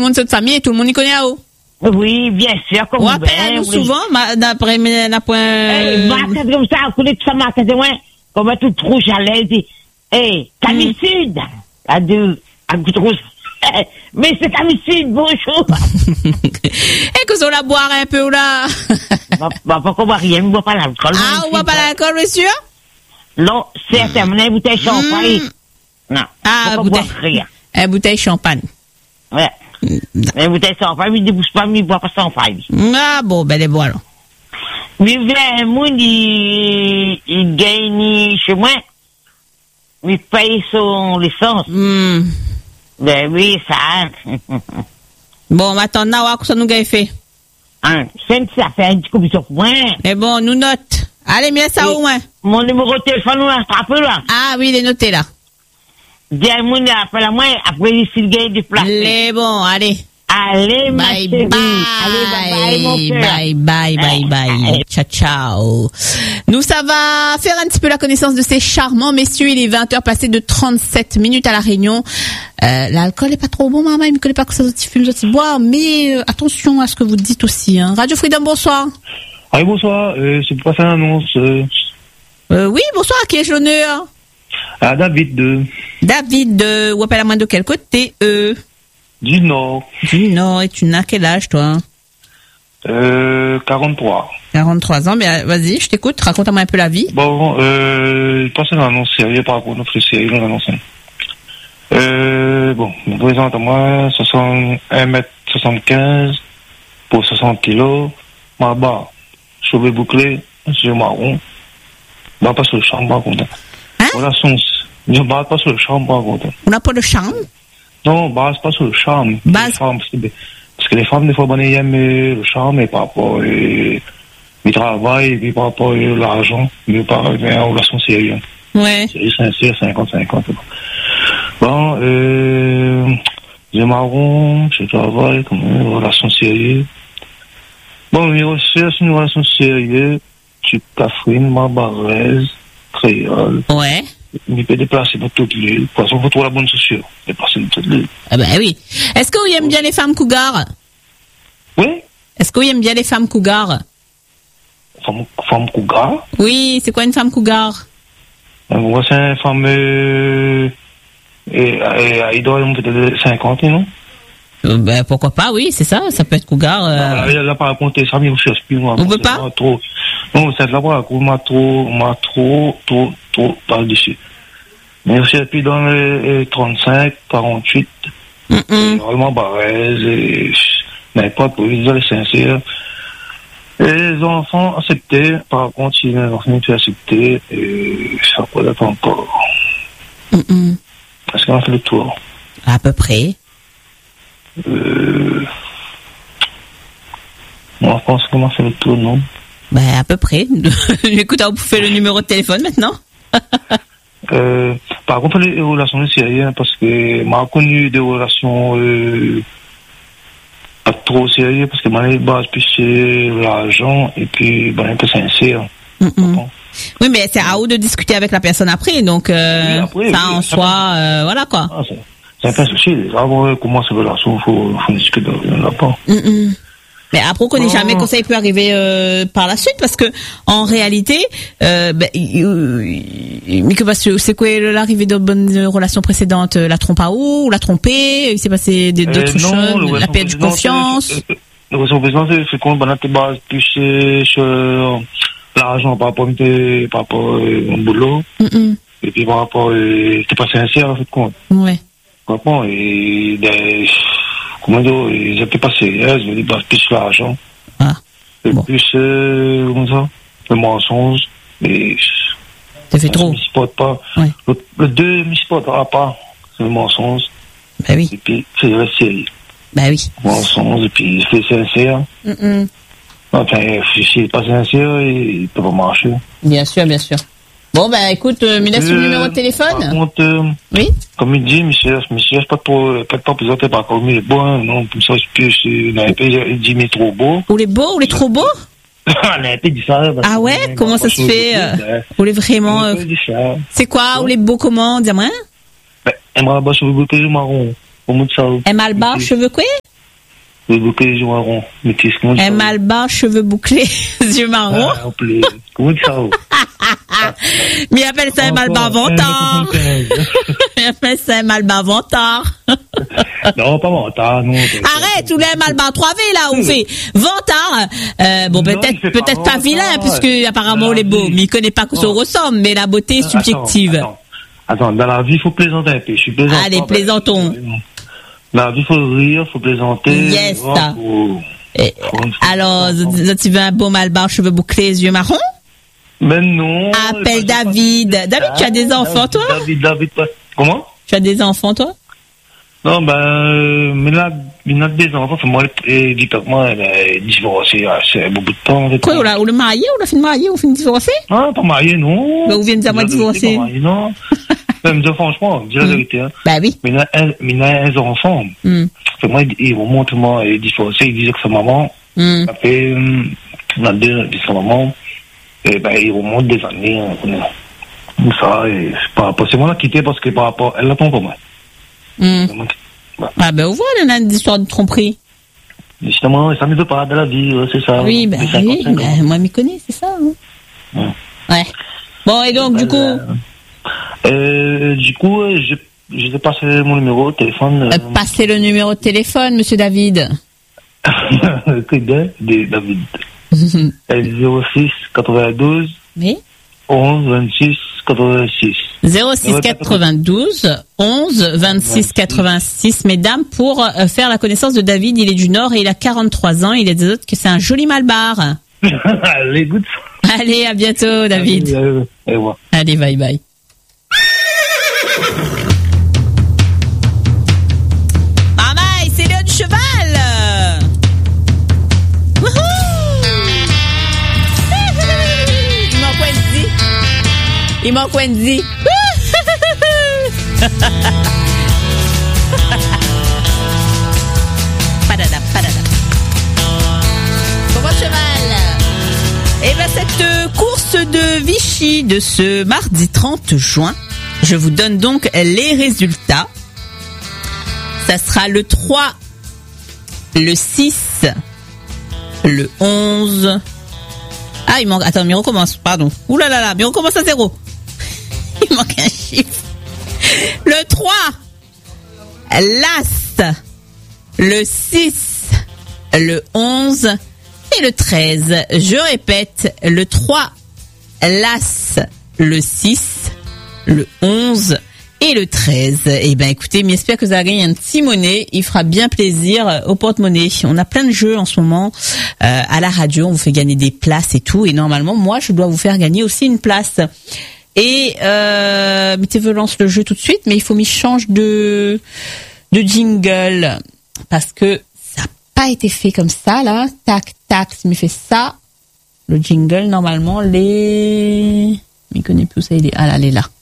monde cette famille et tout le monde y connaît à où? Oui, bien sûr, comme vous appelez nous souvent, d'après la point... marque comme ça, on connaît tout ça, marque, c'est moi, comme tout rouge à l'aise, Camille Sud, à goutte rouge. Mais c'est Camille Sud, bonjour. Et que ça la boire un peu, là? Pas qu'on boit rien, on boit pas l'alcool. Ah, on boit pas l'alcool, monsieur? Non, c'est terminé, bouteille champagne. Non. Ah, bouteille. Bouteille champagne. Ouais. Les bouteilles champagne, il ne débouche pas, mais il boit pas champagne. Ah, bon, ben, les bois, là. Mais un monde, il gagne chez moi. Il paye son licence. Ben oui, ça. Bon, maintenant, Nawa, que ça nous gagne fait? C'est ça fait un petit commission pour moi. Mais bon, nous note. Allez, mets ça au moins. Mon numéro de téléphone, on l'a frappé là. Ah oui, il est noté là. Dis à mon appelle à moi, après il gagne du plat. Les bon, allez. Allez, bye bye. Allez, mon cœur. Bye. Ciao. Nous, ça va faire un petit peu la connaissance de ces charmants messieurs. Il est 20h passé de 37 minutes à La Réunion. L'alcool est pas trop bon, maman. Il me connaît pas que ça se fume, ça se boit. Mais attention à ce que vous dites aussi. Hein. Radio Freedom, bonsoir. Ah, bonsoir. C'est pour passer une annonce. Oui, bonsoir. À qui ai-je l'honneur? À David de. David de. Ou appelle à moi de quel côté? Du Nord. Du Nord. Et tu n'as quel âge, toi? 43. 43 ans. Mais vas-y, je t'écoute. Raconte-moi un peu la vie. Bon, passe une annonce sérieuse par rapport à notre série, nous annonçons. Bon, je me présente à moi, 1m75 pour 60 kilos, ma barre, cheveux bouclés, yeux marron, bah pas sur le champ, par contre. Hein? Voilà, je base pas sur le champ, par contre. On n'a pas de chambre? Non, base pas sur le charme. Base. Parce que les femmes, des fois, ils aiment le charme, mais par rapport au travail, et puis par rapport à l'argent, mais par rapport à la relation sérieuse. Ouais. C'est sincère, 50-50. Bon, j'ai marron, je travaille, comme une relation sérieuse. Bon, je recherche une relation sérieuse, tu Catherine, Marbarez, créole. Ouais. Il peut déplacer pour toute l'île. De toute façon, il faut trouver la bonne société. Déplacer pour toute l'île. Ah ben oui. Est-ce que vous aimez bien les femmes cougars? Oui. Est-ce que vous aimez bien les femmes cougars? Femme cougar? Oui, c'est quoi une femme cougar? Moi, c'est une femme, il doit être peut-être 50, non? Ben, pourquoi pas, oui, c'est ça, ça peut être cougar. Elle n'a pas raconté ça, mais je cherche plus, moi. On peut pas? Non, c'est là-bas, on m'a trop par-dessus. Mais je suis plus dans les 35, 48. Vraiment, barrez, n'importe quoi, ils ont les sincères. Et les enfants acceptés, par contre, si les enfants sont acceptés, ça peut être encore. Parce qu'on a fait le tour. À peu près. Moi, je pense qu'on a fait le tour, non? Ben, à peu près. Écoute, vous pouvez le numéro de téléphone maintenant. Par contre, les relations sérieuses, parce que m'a connu des relations pas trop sérieuses, parce que m'a base plus sur l'argent et puis un peu sincère. Oui, mais c'est à vous de discuter avec la personne après, donc oui, après, ça en soi, voilà quoi. C'est un peu souci. Avant comment cette relation, faut discuter là-bas. Mais après, on connaît jamais quand ça peut arriver par la suite, parce que en réalité, c'est quoi l'arrivée de bonnes relations précédentes? La trompe à ou la tromper? Il s'est passé d'autres choses, la perte de confiance. La relation précédente, c'est qu'on a des bases plus sur l'argent par rapport au boulot. Et puis par rapport, t'es pas sincère en fait compte. Ouais. Comment comment dire, ils étaient pas sérieux, ils veulent plus l'argent. Ah. Et plus, comment ça, le mensonge. Et ça fait trop. Ne supporte pas. Ouais. Le 2 ne supportera pas. C'est le mensonge. Ben oui. Et puis, c'est le sérieux. Ben oui. Mensonge, et puis, c'est sincère. Enfin, si c'est pas sincère, il peut pas marcher. Bien sûr, bien sûr. Bon, ben, écoute, me laisse le numéro de téléphone. Par contre, oui. Comme il dit, monsieur, pas présenté par comme il est bon, non, comme ça, il dit, mais trop beau. Ou les beaux, ou les trop beaux? On a un peu dit ça. Ah ouais? Comment ça se fait? Ou les vraiment, c'est quoi? Ou les beaux comment? Dis-moi. Un malba cheveux bouclés marron. Au bout de ça. Un malba cheveux quoi? cheveux bouclés, yeux marrons. Métis, comment Un malbar, cheveux bouclés, yeux marrons. Ah, comment ça? Mais il appelle ça un malbar vantard. Il appelle ça un malbar vantard. Non, pas vantard, non. Arrête, ou les malbar 3V, là, on fait vantard. Bon, peut-être pas vilain, puisque apparemment, il est beau, mais il connaît pas que ça ressemble, mais la beauté est subjective. Attends, dans la vie, il faut plaisanter un peu. Je suis plaisantant. Allez, plaisantons. Dans la vie, il faut rire, il faut plaisanter. Yes. Alors, tu veux un beau malbar, cheveux bouclés, yeux marrons? Mais non. Appelle David. David, tu as des enfants, toi? David, comment? Tu as des enfants, toi? Non, mais là, il a des enfants. Moi, il dit que moi, elle est divorcée, c'est beaucoup de temps. Quoi, ou le marié, ou la fin de marié, ou fin de divorcer? Ah, pas marié, non. Bah, ou vient de dire moi divorcer? Pas marié, non. Même franchement, dis la vérité, hein. Bah oui. Mais il a un enfant. Moi, il remonte, moi, il est divorcé, il disait que sa maman, après, on a deux, sa maman, et ben, il remonte des années, ça, et c'est moi qui quitté parce que par rapport, elle l'attend comme moi. Ah ben, on voit, il y a une histoire de tromperie. Justement, ça ne veut pas de la vie, c'est ça. Oui, ben oui, moi, je m'y connais, c'est ça. Hein. Ouais. Bon, et donc, du coup... je vais passer mon numéro de téléphone. Passez le numéro de téléphone, monsieur David. David. 06 92 oui. 11 26 86. 06 92 11 26 86. Mesdames, pour faire la connaissance de David, il est du Nord et il a 43 ans. Il est des autres que c'est un joli malbar. Allez, good. Allez, à bientôt, David. Allez, bye bye. Maman, c'est l'heure du cheval. Il manque Wendy. Padada. Comment cheval? Et bien, cette course de Vichy de ce mardi 30 juin, je vous donne donc les résultats. Ça sera le 3, le 6, le 11. Ah, il manque... Attends, mais il recommence, pardon. Ouh là là là, mais on recommence à 0. Il manque un chiffre. Le 3, l'As, le 6, le 11 et le 13. Je répète, le 3, l'As, le 6, le 11 et le 13. Eh ben, écoutez, j'espère que vous allez gagner un petit monnaie. Il fera bien plaisir au porte-monnaie. On a plein de jeux en ce moment à la radio. On vous fait gagner des places et tout. Et normalement, moi, je dois vous faire gagner aussi une place. Et mettez-vous lance le jeu tout de suite, mais il faut m'y change de jingle parce que ça n'a pas été fait comme ça là. Tac tac, ça me fait ça. Le jingle normalement m'y connais plus où ça il est. Ah là, elle est là.